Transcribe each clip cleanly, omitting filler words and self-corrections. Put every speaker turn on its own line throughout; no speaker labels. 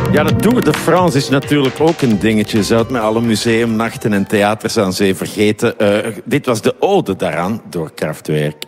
Ja, de Tour de France is natuurlijk ook een dingetje. Zou het met alle museumnachten en theaters aan zee vergeten. Dit was de ode daaraan door Kraftwerk.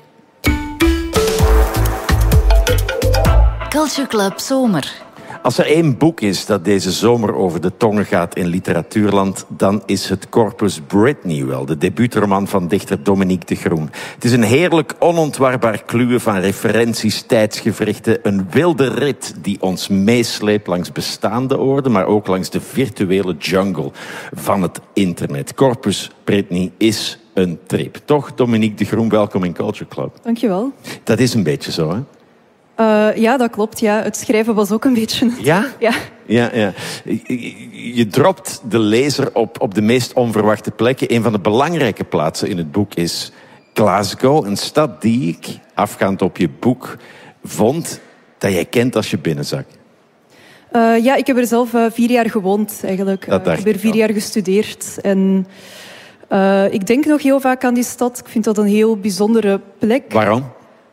Culture Club Zomer.
Als er één boek is dat deze zomer over de tongen gaat in literatuurland, dan is het Corpus Britney wel, de debuutroman van dichter Dominique de Groen. Het is een heerlijk onontwarbaar kluwen van referenties, tijdsgevrichten, een wilde rit die ons meesleept langs bestaande oorden, maar ook langs de virtuele jungle van het internet. Corpus Britney is een trip. Toch, Dominique de Groen, welkom in Culture Club.
Dankjewel.
Dat is een beetje zo, hè?
Ja, dat klopt. Ja. Het schrijven was ook een beetje...
Ja?
Ja.
Ja. Je dropt de lezer op de meest onverwachte plekken. Een van de belangrijke plaatsen in het boek is Glasgow. Een stad die ik, afgaand op je boek, vond dat jij kent als je binnenzak.
Ja, ik heb er zelf 4 jaar gewoond, eigenlijk. Ik heb er 4 jaar gestudeerd. En ik denk nog heel vaak aan die stad. Ik vind dat een heel bijzondere plek.
Waarom?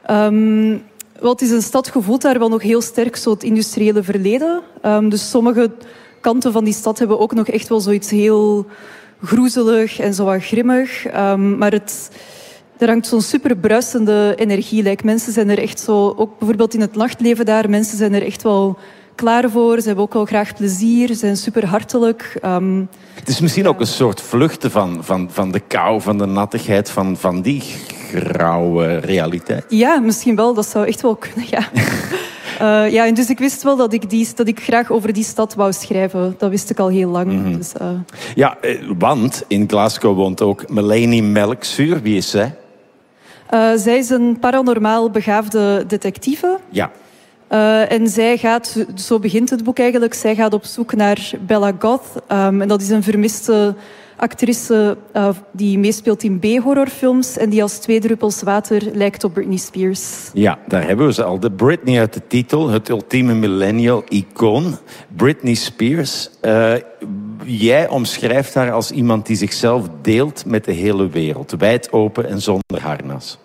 Wel, het is een stad, gevoeld daar wel nog heel sterk zo het industriële verleden. Dus sommige kanten van die stad hebben ook nog echt wel zoiets heel groezelig en zo wat grimmig. Maar er hangt zo'n super bruisende energie. Mensen zijn er echt zo, ook bijvoorbeeld in het nachtleven daar, mensen zijn er echt wel klaar voor. Ze hebben ook wel graag plezier, ze zijn super hartelijk.
Het is misschien ook een soort vluchten van de kou, van de nattigheid, van die grauwe realiteit.
Ja, misschien wel. Dat zou echt wel kunnen, ja. Ja, en dus ik wist wel dat ik graag over die stad wou schrijven. Dat wist ik al heel lang.
Mm-hmm.
Dus,
Ja, want in Glasgow woont ook Melanie Melkzuur. Wie is zij?
Zij is een paranormaal begaafde detectieve.
Ja.
En zij gaat, zo begint het boek eigenlijk, zij gaat op zoek naar Bella Goth. En dat is een vermiste actrice die meespeelt in B-horrorfilms en die als 2 druppels water lijkt op Britney Spears.
Ja, daar hebben we ze al. De Britney uit de titel, het ultieme millennial-icoon. Britney Spears. Jij omschrijft haar als iemand die zichzelf deelt met de hele wereld. Wijd open en zonder harnas.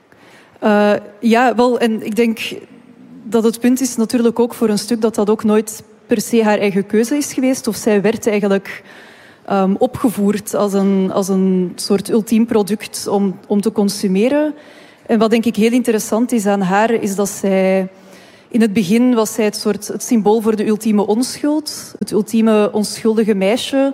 Ja, wel, en ik denk dat het punt is natuurlijk ook voor een stuk dat ook nooit per se haar eigen keuze is geweest. Of zij werd eigenlijk opgevoerd als een soort ultiem product om te consumeren. En wat denk ik heel interessant is aan haar, is dat zij... In het begin was zij het symbool voor de ultieme onschuld. Het ultieme onschuldige meisje.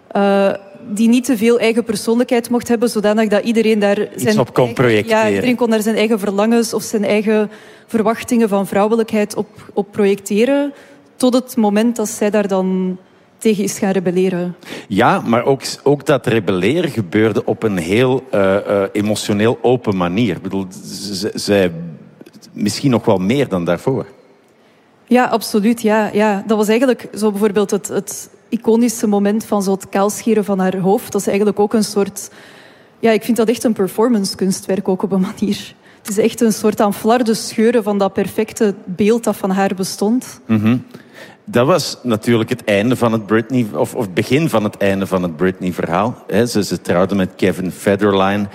Die niet te veel eigen persoonlijkheid mocht hebben, zodanig dat iedereen daar...
Iets op kon projecteren.
Ja, iedereen kon daar zijn eigen verlangens of zijn eigen verwachtingen van vrouwelijkheid op projecteren. Tot het moment dat zij daar dan tegen is gaan rebelleren.
Ja, maar ook dat rebelleren gebeurde op een heel emotioneel open manier. Ik bedoel, zij misschien nog wel meer dan daarvoor.
Ja, absoluut. Ja. Dat was eigenlijk zo bijvoorbeeld het iconische moment van zo het kaalscheren van haar hoofd. Dat is eigenlijk ook een soort... Ja, ik vind dat echt een performancekunstwerk ook op een manier. Het is echt een soort aan flarden scheuren van dat perfecte beeld dat van haar bestond.
Mm-hmm. Dat was natuurlijk het einde van het Britney... Of het begin van het einde van het Britney-verhaal. Ze trouwde met Kevin Federline.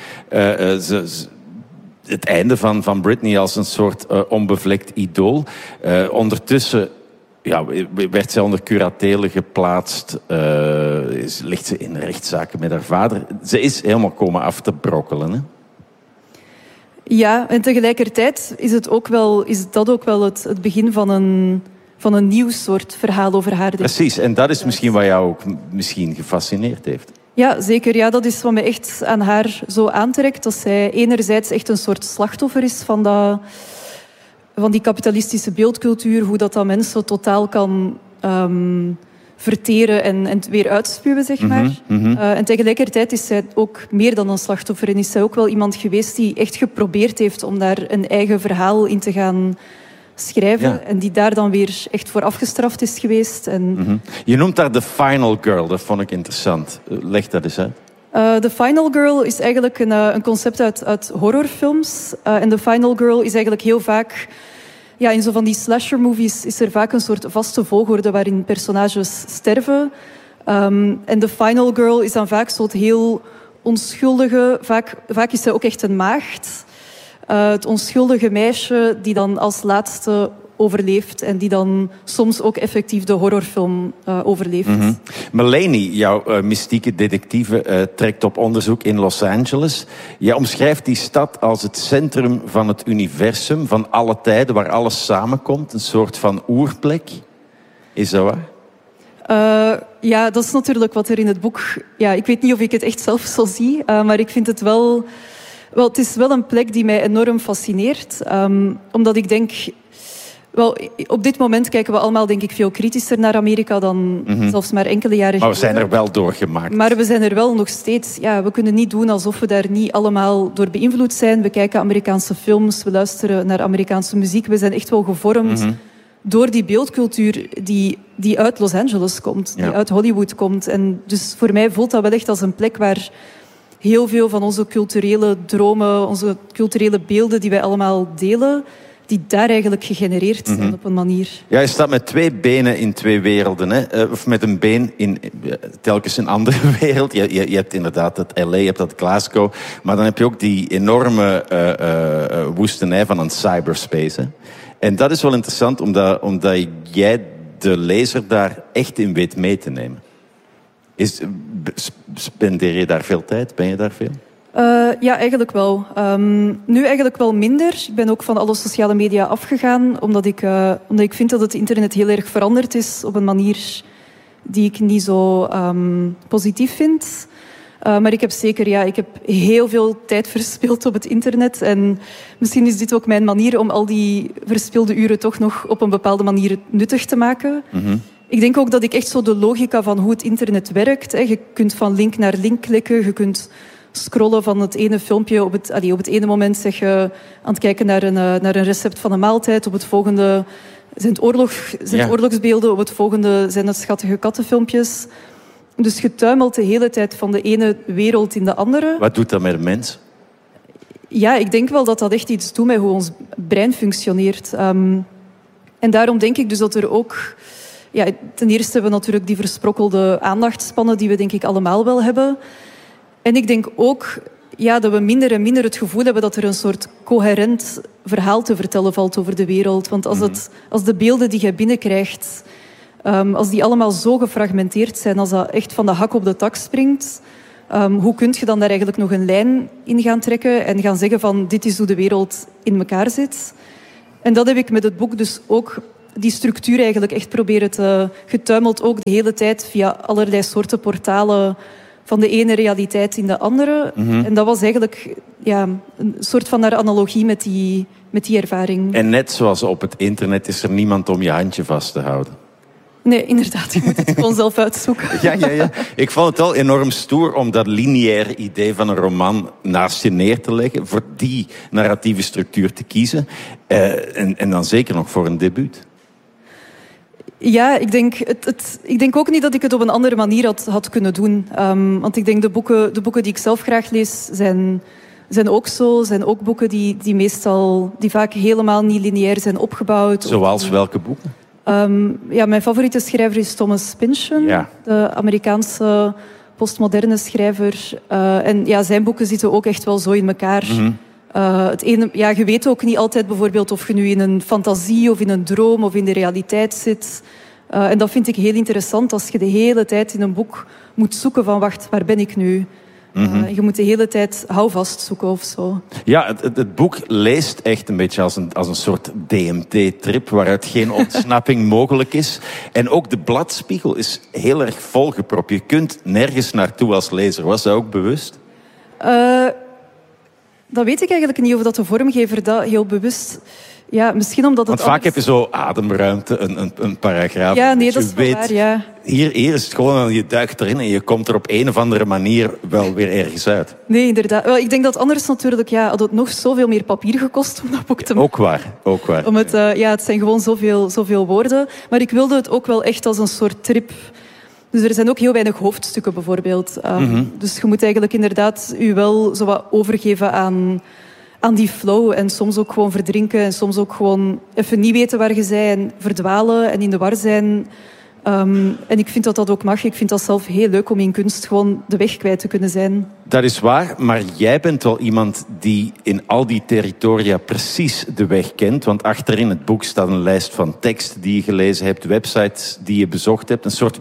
Het einde van Britney als een soort onbevlekt idool. Ondertussen werd zij onder curatele geplaatst. Ligt ze in rechtszaken met haar vader. Ze is helemaal komen af te brokkelen. Hè?
Ja, en tegelijkertijd is dat ook wel het begin van een nieuw soort verhaal over haar.
Precies, en dat is misschien wat jou ook misschien gefascineerd heeft.
Ja, zeker. Ja, dat is wat me echt aan haar zo aantrekt. Dat zij enerzijds echt een soort slachtoffer is van die kapitalistische beeldcultuur. Hoe dat mensen totaal kan verteren en weer uitspuwen, zeg maar.
Mm-hmm.
En tegelijkertijd is zij ook meer dan een slachtoffer. En is zij ook wel iemand geweest die echt geprobeerd heeft om daar een eigen verhaal in te gaan schrijven. Ja. En die daar dan weer echt voor afgestraft is geweest. En...
Je noemt haar de Final Girl. Dat vond ik interessant. Leg dat eens uit.
The Final Girl is eigenlijk een concept uit horrorfilms. En The Final Girl is eigenlijk heel vaak... Ja, in zo van die slasher-movies is er vaak een soort vaste volgorde waarin personages sterven. En The Final Girl is dan vaak zo het heel onschuldige... Vaak is zij ook echt een maagd. Het onschuldige meisje die dan als laatste overleeft en die dan soms ook effectief de horrorfilm overleeft.
Mulaney, jouw mystieke detectieve, trekt op onderzoek in Los Angeles. Jij omschrijft die stad als het centrum van het universum, van alle tijden, waar alles samenkomt. Een soort van oerplek. Is dat waar?
Ja, dat is natuurlijk wat er in het boek... Ja, ik weet niet of ik het echt zelf zo zie, maar ik vind het wel... Wel, het is wel een plek die mij enorm fascineert. Omdat ik denk... Wel, op dit moment kijken we allemaal, denk ik, veel kritischer naar Amerika dan zelfs maar enkele jaren geleden.
Maar we zijn er wel doorgemaakt.
Maar we zijn er wel nog steeds... Ja, we kunnen niet doen alsof we daar niet allemaal door beïnvloed zijn. We kijken Amerikaanse films, we luisteren naar Amerikaanse muziek. We zijn echt wel gevormd door die beeldcultuur die uit Los Angeles komt. Die uit Hollywood komt. En dus voor mij voelt dat wel echt als een plek waar heel veel van onze culturele dromen, onze culturele beelden die wij allemaal delen, die daar eigenlijk gegenereerd zijn op een manier.
Ja, je staat met 2 benen in 2 werelden. Hè? Of met een been in telkens een andere wereld. Je hebt inderdaad het LA, je hebt dat Glasgow. Maar dan heb je ook die enorme woestenij van een cyberspace. Hè? En dat is wel interessant, omdat jij de lezer daar echt in weet mee te nemen. Spendeer je daar veel tijd? Ben je daar veel?
Ja, eigenlijk wel. Nu eigenlijk wel minder. Ik ben ook van alle sociale media afgegaan, omdat ik vind dat het internet heel erg veranderd is op een manier die ik niet zo positief vind. Maar ik heb zeker ik heb heel veel tijd verspild op het internet. En misschien is dit ook mijn manier om al die verspilde uren toch nog op een bepaalde manier nuttig te maken. Ik denk ook dat ik echt zo de logica van hoe het internet werkt. Je kunt van link naar link klikken, je kunt scrollen van het ene filmpje. Op het ene moment zeg je aan het kijken naar een recept van een maaltijd. Op het volgende zijn het oorlogsbeelden. Op het volgende zijn het schattige kattenfilmpjes. Dus je tuimelt de hele tijd van de ene wereld in de andere.
Wat doet dat met een mens?
Ja, ik denk wel dat dat echt iets doet met hoe ons brein functioneert. En daarom denk ik dus dat er ook... Ja, ten eerste hebben we natuurlijk die versprokkelde aandachtspannen die we denk ik allemaal wel hebben. En ik denk ook dat we minder en minder het gevoel hebben dat er een soort coherent verhaal te vertellen valt over de wereld. Want als de beelden die je binnenkrijgt, als die allemaal zo gefragmenteerd zijn, als dat echt van de hak op de tak springt, hoe kun je dan daar eigenlijk nog een lijn in gaan trekken en gaan zeggen van dit is hoe de wereld in elkaar zit? En dat heb ik met het boek dus ook... Die structuur eigenlijk echt proberen te... getuimeld ook de hele tijd via allerlei soorten portalen van de ene realiteit in de andere. En dat was eigenlijk een soort van naar analogie met die ervaring.
En net zoals op het internet is er niemand om je handje vast te houden.
Nee, inderdaad. Je moet het gewoon zelf uitzoeken.
Ja. Ik vond het wel enorm stoer om dat lineaire idee van een roman naast je neer te leggen. Voor die narratieve structuur te kiezen. En dan zeker nog voor een debuut.
Ja, ik denk ook niet dat ik het op een andere manier had kunnen doen. Want ik denk de boeken die ik zelf graag lees zijn ook zo. Zijn ook boeken die vaak helemaal niet lineair zijn opgebouwd.
Zoals welke boeken?
Mijn favoriete schrijver is Thomas Pynchon. Ja. De Amerikaanse postmoderne schrijver. En zijn boeken zitten ook echt wel zo in elkaar. Je weet ook niet altijd bijvoorbeeld of je nu in een fantasie of in een droom of in de realiteit zit. En dat vind ik heel interessant als je de hele tijd in een boek moet zoeken van wacht, waar ben ik nu? Je moet de hele tijd houvast zoeken of zo. Ja,
het boek leest echt een beetje als een soort DMT-trip waaruit geen ontsnapping mogelijk is. En ook de bladspiegel is heel erg volgepropt. Je kunt nergens naartoe als lezer. Was dat ook bewust?
Dat weet ik eigenlijk niet of dat de vormgever dat heel bewust... Ja, misschien omdat het...
Want vaak heb je zo ademruimte, een paragraaf.
Ja, nee, dat is wel waar, ja.
Hier is het gewoon, je duikt erin en je komt er op een of andere manier wel weer ergens uit.
Nee, inderdaad. Wel, ik denk dat anders natuurlijk, had het nog zoveel meer papier gekost om dat boek te maken.
Ook waar.
Het zijn gewoon zoveel woorden. Maar ik wilde het ook wel echt als een soort trip... Dus er zijn ook heel weinig hoofdstukken bijvoorbeeld. Dus je moet eigenlijk inderdaad je wel zo wat overgeven aan die flow. En soms ook gewoon verdrinken. En soms ook gewoon even niet weten waar je bent. En verdwalen en in de war zijn. En ik vind dat dat ook mag. Ik vind dat zelf heel leuk om in kunst gewoon de weg kwijt te kunnen zijn.
Dat is waar, maar jij bent wel iemand die in al die territoria precies de weg kent. Want achterin het boek staat een lijst van teksten die je gelezen hebt, websites die je bezocht hebt. Een soort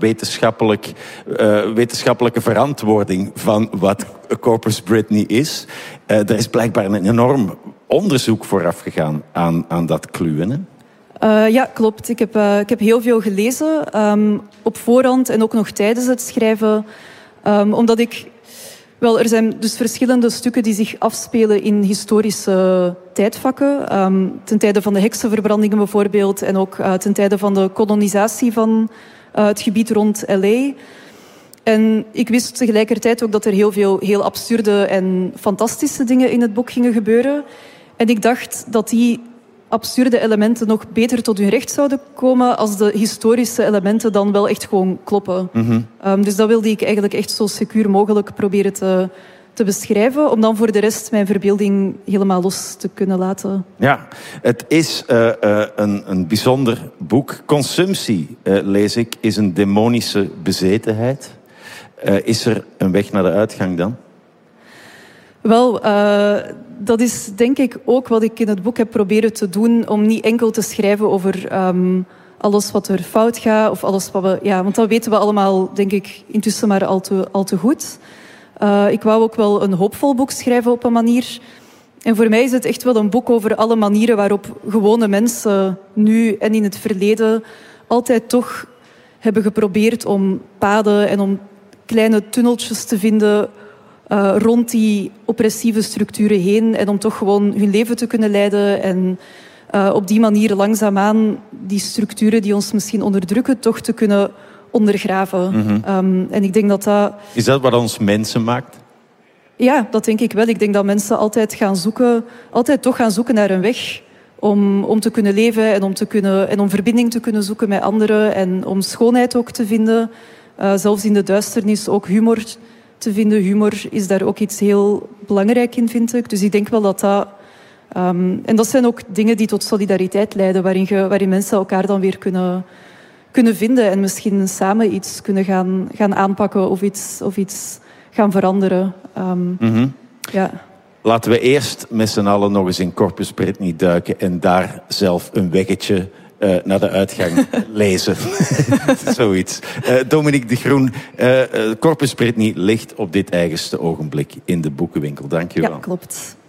wetenschappelijke verantwoording van wat Corpus Britney is. Er is blijkbaar een enorm onderzoek vooraf gegaan aan dat kluwen, hè?
Ja, klopt. Ik heb heel veel gelezen op voorhand en ook nog tijdens het schrijven. Omdat er zijn dus verschillende stukken die zich afspelen in historische tijdvakken. Ten tijde van de heksenverbrandingen bijvoorbeeld en ook ten tijde van de kolonisatie van het gebied rond L.A. En ik wist tegelijkertijd ook dat er heel veel heel absurde en fantastische dingen in het boek gingen gebeuren. En ik dacht dat die absurde elementen nog beter tot hun recht zouden komen als de historische elementen dan wel echt gewoon kloppen. Mm-hmm. Dus dat wilde ik eigenlijk echt zo secuur mogelijk proberen te beschrijven, om dan voor de rest mijn verbeelding helemaal los te kunnen laten.
Ja, het is een bijzonder boek. Consumptie, lees ik, is een demonische bezetenheid. Is er een weg naar de uitgang dan?
Wel, dat is denk ik ook wat ik in het boek heb proberen te doen, om niet enkel te schrijven over alles wat er fout gaat, of alles wat want dat weten we allemaal, denk ik, intussen maar al te goed. Ik wou ook wel een hoopvol boek schrijven op een manier. En voor mij is het echt wel een boek over alle manieren waarop gewone mensen nu en in het verleden altijd toch hebben geprobeerd om paden en om kleine tunneltjes te vinden rond die oppressieve structuren heen en om toch gewoon hun leven te kunnen leiden en op die manier langzaamaan die structuren die ons misschien onderdrukken toch te kunnen ondergraven. Mm-hmm. En ik denk dat...
Is dat wat ons mensen maakt?
Ja, dat denk ik wel. Ik denk dat mensen altijd toch gaan zoeken naar een weg om te kunnen leven en om verbinding te kunnen zoeken met anderen en om schoonheid ook te vinden. Zelfs in de duisternis ook humor te vinden. Humor is daar ook iets heel belangrijk in, vind ik. Dus ik denk wel dat en dat zijn ook dingen die tot solidariteit leiden, waarin mensen elkaar dan weer kunnen vinden en misschien samen iets kunnen gaan aanpakken of iets gaan veranderen.
Mm-hmm.
Ja.
Laten we eerst met z'n allen nog eens in Corpus Britney duiken en daar zelf een weggetje naar de uitgang lezen. Zoiets. Dominique de Groen, Corpus Britney ligt op dit eigenste ogenblik in de boekenwinkel. Dank je wel.
Ja, klopt.